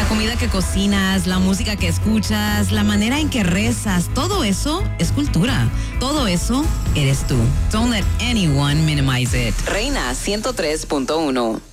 La comida que cocinas, la música que escuchas, la manera en que rezas, todo eso es cultura. Todo eso eres tú. Don't let anyone minimize it. Reina 103.1.